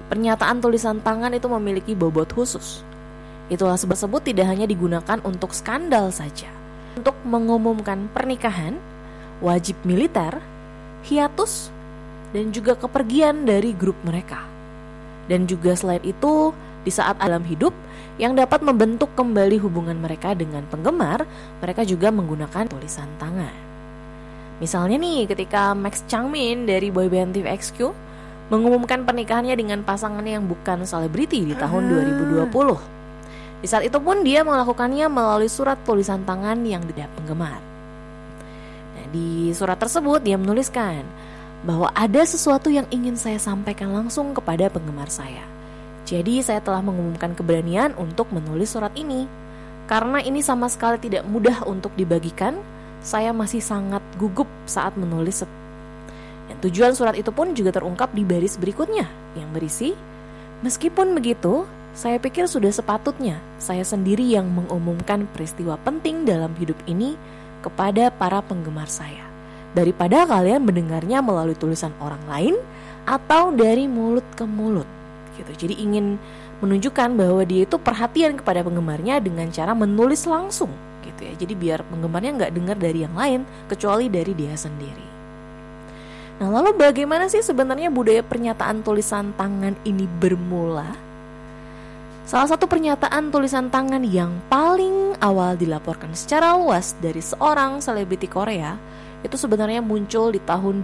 Pernyataan tulisan tangan itu memiliki bobot khusus. Itulah sebab tidak hanya digunakan untuk skandal saja. Untuk mengumumkan pernikahan, wajib militer, hiatus, dan juga kepergian dari grup mereka. Dan juga selain itu, di saat alam hidup yang dapat membentuk kembali hubungan mereka dengan penggemar, mereka juga menggunakan tulisan tangan. Misalnya nih, ketika Max Changmin dari boyband TVXQ mengumumkan pernikahannya dengan pasangan yang bukan selebriti di tahun 2020. Di saat itu pun dia melakukannya melalui surat tulisan tangan yang tidak penggemar. Nah, di surat tersebut dia menuliskan bahwa ada sesuatu yang ingin saya sampaikan langsung kepada penggemar saya. Jadi saya telah mengumumkan keberanian untuk menulis surat ini. Karena ini sama sekali tidak mudah untuk dibagikan, saya masih sangat gugup saat menulis. Dan tujuan surat itu pun juga terungkap di baris berikutnya yang berisi, meskipun begitu, saya pikir sudah sepatutnya saya sendiri yang mengumumkan peristiwa penting dalam hidup ini kepada para penggemar saya, daripada kalian mendengarnya melalui tulisan orang lain atau dari mulut ke mulut gitu. Jadi ingin menunjukkan bahwa dia itu perhatian kepada penggemarnya dengan cara menulis langsung gitu ya. Jadi biar penggemarnya nggak dengar dari yang lain kecuali dari dia sendiri. Nah, lalu bagaimana sih sebenarnya budaya pernyataan tulisan tangan ini bermula? Salah satu pernyataan tulisan tangan yang paling awal dilaporkan secara luas dari seorang selebriti Korea itu sebenarnya muncul di tahun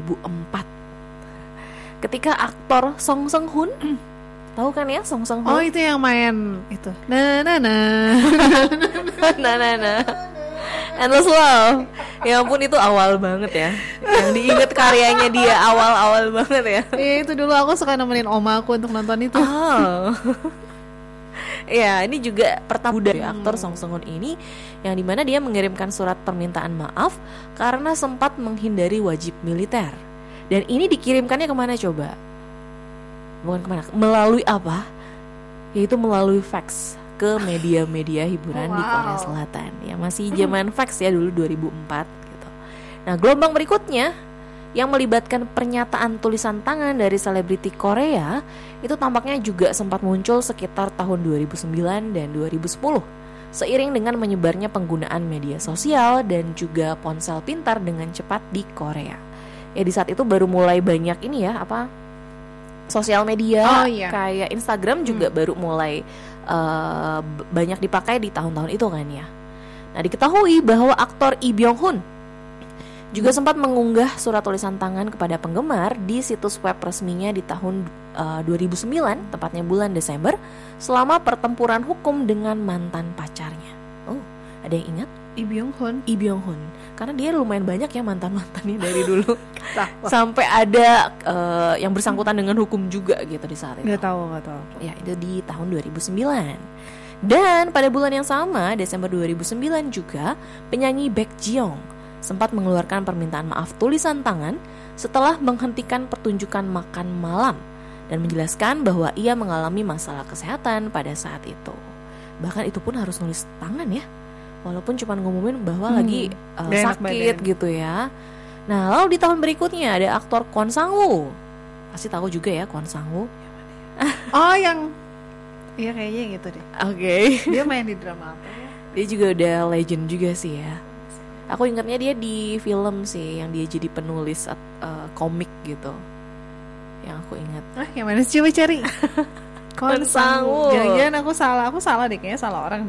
2004. Ketika aktor Song Seung Hoon, tahu kan ya Song Seung Hoon? Oh, itu yang main itu. Nah. Endless Love. Ya ampun, itu awal banget ya. Yang diingat karyanya dia awal-awal banget ya. Iya, itu dulu aku suka nemenin oma aku untuk nonton itu. Oh. Ya, ini juga pertama dari aktor Song Seung Hoon ini, yang dimana dia mengirimkan surat permintaan maaf karena sempat menghindari wajib militer. Dan ini dikirimkannya kemana coba? Bukan kemana, melalui apa? Yaitu melalui fax ke media-media hiburan di Korea Selatan. Ya masih zaman fax ya dulu 2004 gitu. Nah, gelombang berikutnya yang melibatkan pernyataan tulisan tangan dari selebriti Korea itu tampaknya juga sempat muncul sekitar tahun 2009 dan 2010 seiring dengan menyebarnya penggunaan media sosial dan juga ponsel pintar dengan cepat di Korea. Ya di saat itu baru mulai banyak ini ya sosial media kayak Instagram juga baru mulai banyak dipakai di tahun-tahun itu kan ya. Nah, diketahui bahwa aktor Lee Byung Hun juga sempat mengunggah surat tulisan tangan kepada penggemar di situs web resminya di tahun 2009, tepatnya bulan Desember, selama pertempuran hukum dengan mantan pacarnya. Oh, ada yang ingat? Lee Byung Hun. Karena dia lumayan banyak ya mantan-mantannya dari dulu. Sampai ada yang bersangkutan dengan hukum juga gitu di saat itu. Gak tahu. Ya, itu di tahun 2009. Dan pada bulan yang sama, Desember 2009 juga, penyanyi Baekhyun sempat mengeluarkan permintaan maaf tulisan tangan setelah menghentikan pertunjukan makan malam dan menjelaskan bahwa ia mengalami masalah kesehatan pada saat itu. Bahkan itu pun harus nulis tangan ya, walaupun cuma ngumumin bahwa lagi sakit gitu ya. Nah, lalu di tahun berikutnya ada aktor Kwon Sang-woo. Pasti tahu juga ya Kwon Sang-woo. Oh, yang iya kayaknya gitu deh. Oke. Dia main di drama apa ya? Dia juga udah legend juga sih ya. Aku ingatnya dia di film sih, yang dia jadi penulis komik gitu. Yang aku ingat. Yang mana sih, coba cari. Kwon Sang-woo. Jangan-jangan aku salah deh, kayaknya salah orang